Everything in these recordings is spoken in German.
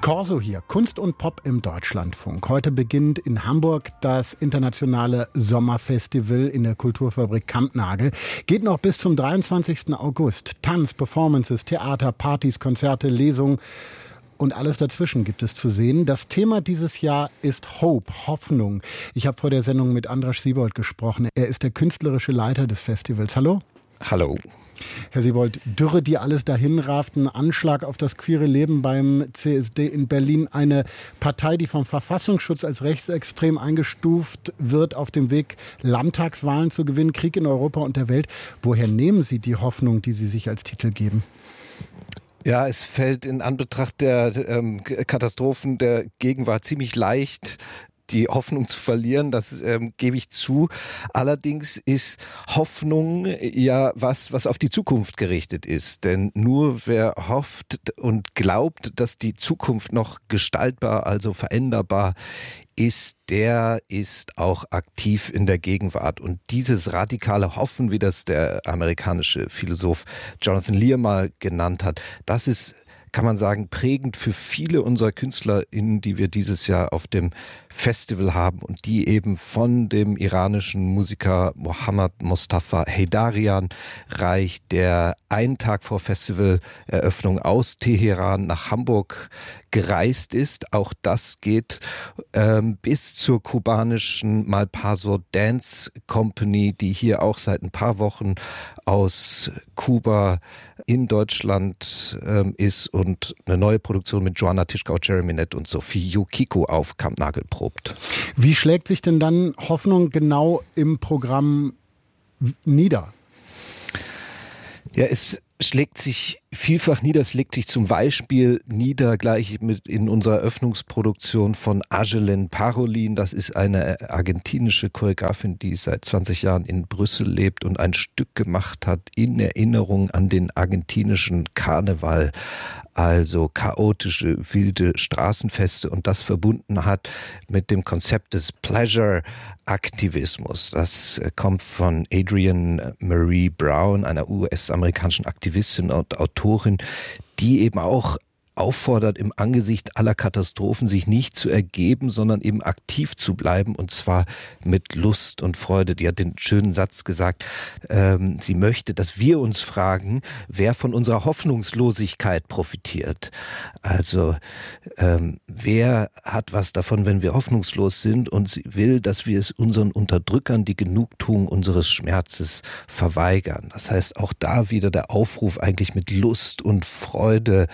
Corso hier, Kunst und Pop im Deutschlandfunk. Heute beginnt in Hamburg das internationale Sommerfestival in der Kulturfabrik Kampnagel. Geht noch bis zum 23. August. Tanz, Performances, Theater, Partys, Konzerte, Lesungen und alles dazwischen gibt es zu sehen. Das Thema dieses Jahr ist Hope, Hoffnung. Ich habe vor der Sendung mit Andras Siebold gesprochen. Er ist der künstlerische Leiter des Festivals. Hallo. Hallo. Herr Siebold, Dürre, die alles dahin rafft, ein Anschlag auf das queere Leben beim CSD in Berlin, eine Partei, die vom Verfassungsschutz als rechtsextrem eingestuft wird, auf dem Weg, Landtagswahlen zu gewinnen, Krieg in Europa und der Welt. Woher nehmen Sie die Hoffnung, die Sie sich als Titel geben? Ja, es fällt in Anbetracht der Katastrophen der Gegenwart ziemlich leicht, die Hoffnung zu verlieren, das gebe ich zu. Allerdings ist Hoffnung ja was auf die Zukunft gerichtet ist. Denn nur wer hofft und glaubt, dass die Zukunft noch gestaltbar, also veränderbar ist, der ist auch aktiv in der Gegenwart. Und dieses radikale Hoffen, wie das der amerikanische Philosoph Jonathan Lear mal genannt hat, das ist, kann man sagen, prägend für viele unserer KünstlerInnen, die wir dieses Jahr auf dem Festival haben und die eben von dem iranischen Musiker Mohammad Mostafa Heydarian reicht, der einen Tag vor Festivaleröffnung aus Teheran nach Hamburg gereist ist. Auch das geht bis zur kubanischen Malpaso Dance Company, die hier auch seit ein paar Wochen aus Kuba in Deutschland ist und eine neue Produktion mit Joanna Tischkau, Jeremy Nett und Sophie Yukiko auf Kampnagel probt. Wie schlägt sich denn dann Hoffnung genau im Programm nieder? Ja, es schlägt sich vielfach nieder. Es legt sich zum Beispiel nieder gleich mit in unserer Eröffnungsproduktion von Angeline Parolin. Das ist eine argentinische Choreografin, die seit 20 Jahren in Brüssel lebt und ein Stück gemacht hat in Erinnerung an den argentinischen Karneval. Also chaotische, wilde Straßenfeste und das verbunden hat mit dem Konzept des Pleasure-Aktivismus. Das kommt von Adrienne Marie Brown, einer US-amerikanischen Aktivistin und Autorin, die eben auch auffordert, im Angesicht aller Katastrophen sich nicht zu ergeben, sondern eben aktiv zu bleiben und zwar mit Lust und Freude. Die hat den schönen Satz gesagt, sie möchte, dass wir uns fragen, wer von unserer Hoffnungslosigkeit profitiert. Also wer hat was davon, wenn wir hoffnungslos sind, und sie will, dass wir es unseren Unterdrückern die Genugtuung unseres Schmerzes verweigern. Das heißt, auch da wieder der Aufruf, eigentlich mit Lust und Freude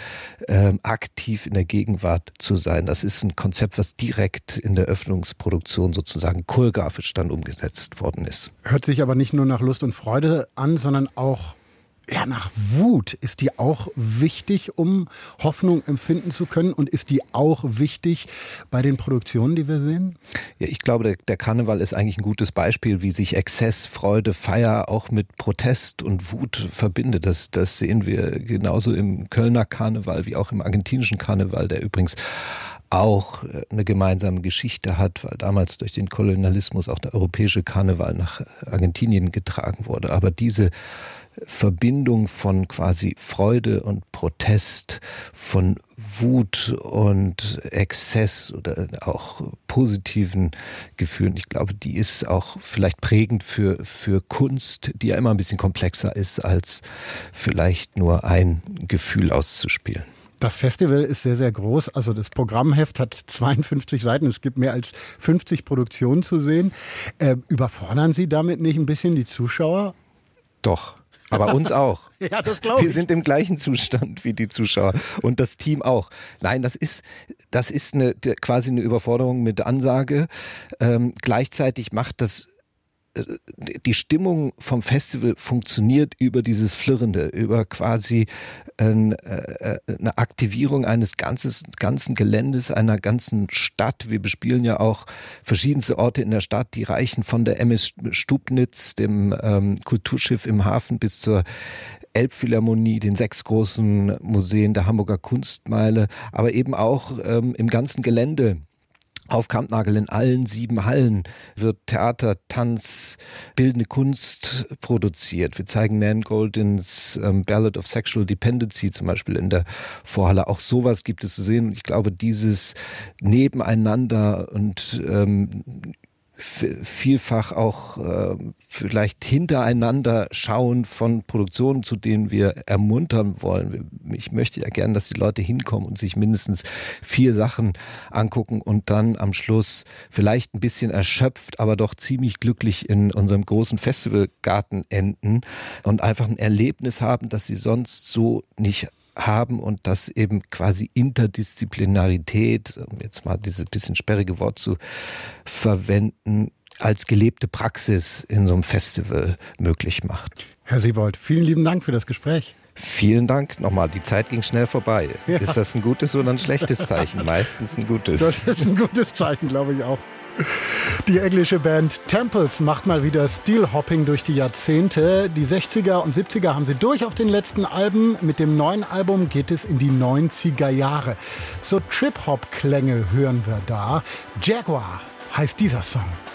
aktiv in der Gegenwart zu sein. Das ist ein Konzept, was direkt in der Öffnungsproduktion sozusagen choreografisch dann umgesetzt worden ist. Hört sich aber nicht nur nach Lust und Freude an, sondern auch nach Wut. Ist die auch wichtig, um Hoffnung empfinden zu können? Und ist die auch wichtig bei den Produktionen, die wir sehen? Ja, ich glaube, der Karneval ist eigentlich ein gutes Beispiel, wie sich Exzess, Freude, Feier auch mit Protest und Wut verbindet. Das sehen wir genauso im Kölner Karneval wie auch im argentinischen Karneval, der übrigens auch eine gemeinsame Geschichte hat, weil damals durch den Kolonialismus auch der europäische Karneval nach Argentinien getragen wurde. Aber diese Verbindung von quasi Freude und Protest, von Wut und Exzess oder auch positiven Gefühlen, ich glaube, die ist auch vielleicht prägend für Kunst, die ja immer ein bisschen komplexer ist, als vielleicht nur ein Gefühl auszuspielen. Das Festival ist sehr, sehr groß. Also das Programmheft hat 52 Seiten. Es gibt mehr als 50 Produktionen zu sehen. Überfordern Sie damit nicht ein bisschen die Zuschauer? Doch. Aber uns auch. Ja, das glaube ich. Wir sind im gleichen Zustand wie die Zuschauer und das Team auch. Nein, das ist quasi eine Überforderung mit Ansage. Gleichzeitig macht das die Stimmung vom Festival funktioniert über dieses Flirrende, über quasi eine Aktivierung eines ganzen Geländes, einer ganzen Stadt. Wir bespielen ja auch verschiedenste Orte in der Stadt, die reichen von der MS Stubnitz, dem Kulturschiff im Hafen, bis zur Elbphilharmonie, den 6 großen Museen der Hamburger Kunstmeile, aber eben auch im ganzen Gelände Auf Kampnagel in allen 7 Hallen wird Theater, Tanz, bildende Kunst produziert. Wir zeigen Nan Goldins Ballad of Sexual Dependency zum Beispiel in der Vorhalle. Auch sowas gibt es zu sehen. Und ich glaube, dieses Nebeneinander und vielfach auch vielleicht hintereinander schauen von Produktionen, zu denen wir ermuntern wollen. Ich möchte ja gerne, dass die Leute hinkommen und sich mindestens 4 Sachen angucken und dann am Schluss vielleicht ein bisschen erschöpft, aber doch ziemlich glücklich in unserem großen Festivalgarten enden und einfach ein Erlebnis haben, das sie sonst so nicht haben und das eben quasi Interdisziplinarität, um jetzt mal dieses bisschen sperrige Wort zu verwenden, als gelebte Praxis in so einem Festival möglich macht. Herr Siebold, vielen lieben Dank für das Gespräch. Vielen Dank nochmal. Die Zeit ging schnell vorbei. Ja. Ist das ein gutes oder ein schlechtes Zeichen? Meistens ein gutes. Das ist ein gutes Zeichen, glaube ich auch. Die englische Band Temples macht mal wieder Stilhopping durch die Jahrzehnte. Die 60er und 70er haben sie durch auf den letzten Alben. Mit dem neuen Album geht es in die 90er Jahre. So Trip-Hop-Klänge hören wir da. Jaguar heißt dieser Song.